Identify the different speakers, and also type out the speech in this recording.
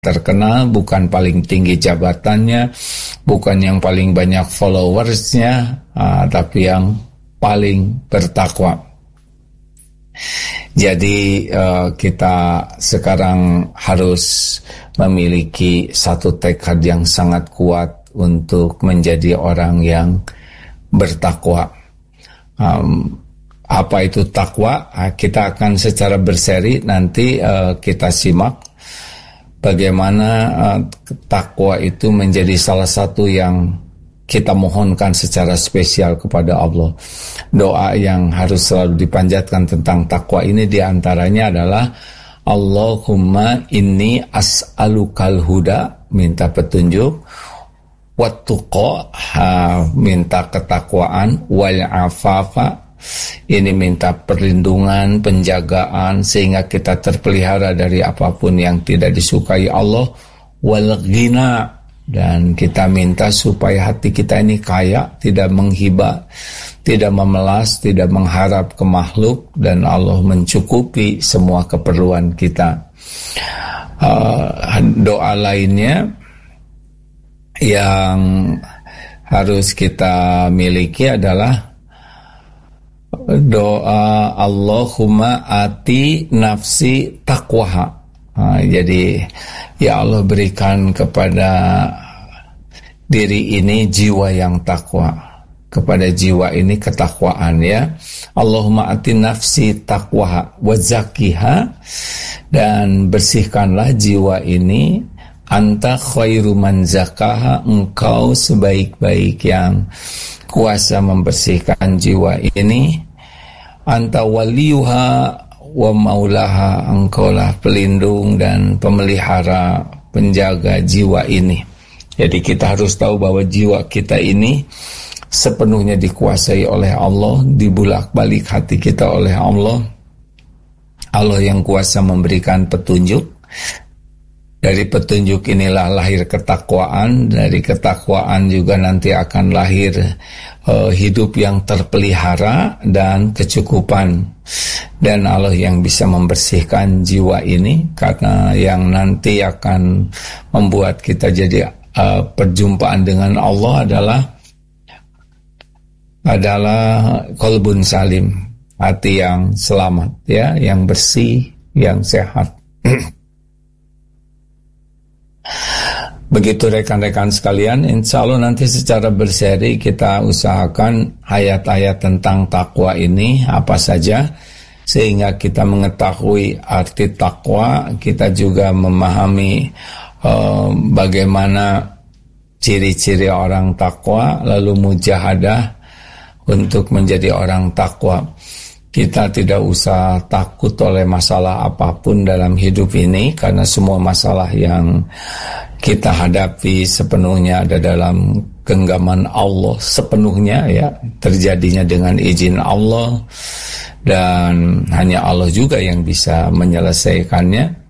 Speaker 1: terkenal, bukan paling tinggi jabatannya, bukan yang paling banyak followersnya, tapi yang paling bertakwa. Jadi kita sekarang harus memiliki satu tekad yang sangat kuat untuk menjadi orang yang bertakwa. Apa itu takwa? Kita akan secara berseri nanti kita simak bagaimana takwa itu menjadi salah satu yang kita mohonkan secara spesial kepada Allah. Doa yang harus selalu dipanjatkan tentang takwa ini diantaranya adalah Allahumma inni as'alukal huda, minta petunjuk, wattuqa, minta ketakwaan, wal afafa, ini minta perlindungan, penjagaan sehingga kita terpelihara dari apapun yang tidak disukai Allah, wal ghina, dan kita minta supaya hati kita ini kaya, tidak menghibah, tidak memelas, tidak mengharap ke makhluk, dan Allah mencukupi semua keperluan kita. Doa lainnya yang harus kita miliki adalah doa Allahumma ati nafsi taqwaha. Jadi ya Allah, berikan kepada diri ini jiwa yang takwa, kepada jiwa ini ketakwaan, ya. Allahumma ati nafsi taqwaha wa zakkiha, dan bersihkanlah jiwa ini. Anta khairu man zakaha, engkau sebaik-baik yang kuasa membersihkan jiwa ini. Anta waliyuha wa maulaha, engkaulah pelindung dan pemelihara, penjaga jiwa ini. Jadi kita harus tahu bahwa jiwa kita ini sepenuhnya dikuasai oleh Allah, dibulak-balik hati kita oleh Allah. Allah yang kuasa memberikan petunjuk. Dari petunjuk inilah lahir ketakwaan, dari ketakwaan juga nanti akan lahir hidup yang terpelihara dan kecukupan. Dan Allah yang bisa membersihkan jiwa ini, karena yang nanti akan membuat kita jadi perjumpaan dengan Allah adalah qalbun salim, hati yang selamat, ya, yang bersih, yang sehat. Begitu rekan-rekan sekalian, insya Allah nanti secara berseri kita usahakan ayat-ayat tentang takwa ini apa saja, sehingga kita mengetahui arti takwa, kita juga memahami bagaimana ciri-ciri orang takwa, lalu mujahadah untuk menjadi orang takwa. Kita tidak usah takut oleh masalah apapun dalam hidup ini, karena semua masalah yang kita hadapi sepenuhnya ada dalam genggaman Allah, sepenuhnya, ya, terjadinya dengan izin Allah, dan hanya Allah juga yang bisa menyelesaikannya.